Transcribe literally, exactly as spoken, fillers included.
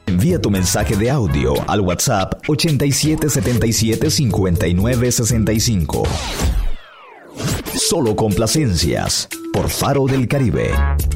Envía tu mensaje de audio al WhatsApp ochenta y siete setenta y siete cincuenta y nueve sesenta y cinco. Solo complacencias por Faro del Caribe.